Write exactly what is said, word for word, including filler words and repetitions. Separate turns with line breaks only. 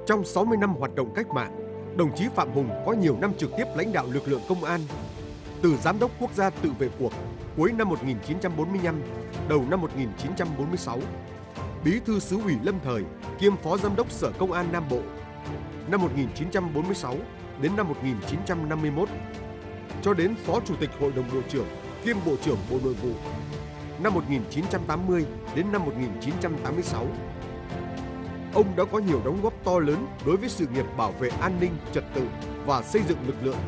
Trong sáu mươi năm hoạt động cách mạng, đồng chí Phạm Hùng có nhiều năm trực tiếp lãnh đạo lực lượng công an, từ Giám đốc Quốc gia tự vệ cuộc cuối năm một nghìn chín trăm bốn mươi lăm, đầu năm một nghìn chín trăm bốn mươi sáu, Bí thư Xứ ủy lâm thời kiêm Phó Giám đốc Sở Công an Nam Bộ năm một nghìn chín trăm bốn mươi sáu đến năm một nghìn chín trăm năm mươi mốt, cho đến Phó Chủ tịch Hội đồng Bộ trưởng kiêm Bộ trưởng Bộ Nội vụ năm một nghìn chín trăm tám mươi đến năm một nghìn chín trăm tám mươi sáu. Ông đã có nhiều đóng góp to lớn đối với sự nghiệp bảo vệ an ninh, trật tự và xây dựng lực lượng